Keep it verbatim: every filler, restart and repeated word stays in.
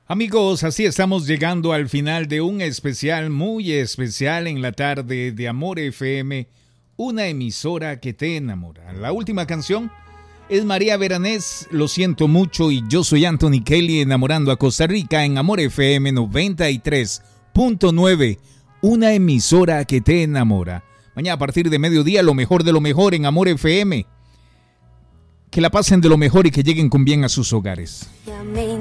Amigos, así estamos llegando al final de un especial muy especial en la tarde de Amor F M, una emisora que te enamora. La última canción es María Beranés, Lo siento mucho, y yo soy Anthony Kelly, enamorando a Costa Rica en Amor F M noventa y tres punto nueve, una emisora que te enamora. Mañana a partir de mediodía, lo mejor de lo mejor en Amor F M. Que la pasen de lo mejor y que lleguen con bien a sus hogares.